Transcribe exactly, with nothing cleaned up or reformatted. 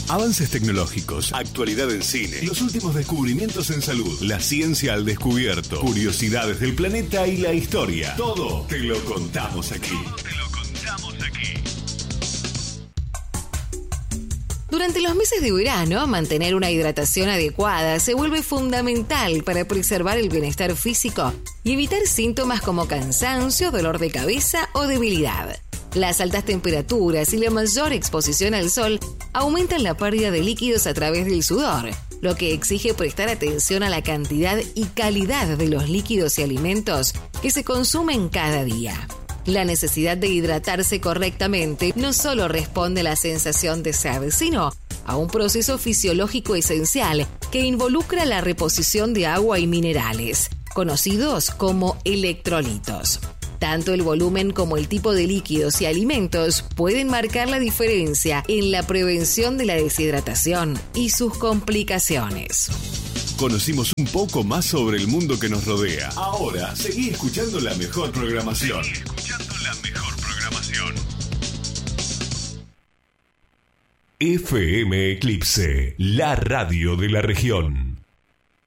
Avances tecnológicos, actualidad en cine, los últimos descubrimientos en salud, la ciencia al descubierto, curiosidades del planeta y la historia. Todo te lo contamos aquí. Todo te lo contamos aquí. Durante los meses de verano, mantener una hidratación adecuada se vuelve fundamental para preservar el bienestar físico y evitar síntomas como cansancio, dolor de cabeza o debilidad. Las altas temperaturas y la mayor exposición al sol aumentan la pérdida de líquidos a través del sudor, lo que exige prestar atención a la cantidad y calidad de los líquidos y alimentos que se consumen cada día. La necesidad de hidratarse correctamente no solo responde a la sensación de sed, sino a un proceso fisiológico esencial que involucra la reposición de agua y minerales, conocidos como electrolitos. Tanto el volumen como el tipo de líquidos y alimentos pueden marcar la diferencia en la prevención de la deshidratación y sus complicaciones. Conocimos un poco más sobre el mundo que nos rodea. Ahora, seguí escuchando la mejor programación. Seguí escuchando la mejor programación. F M Eclipse, la radio de la región.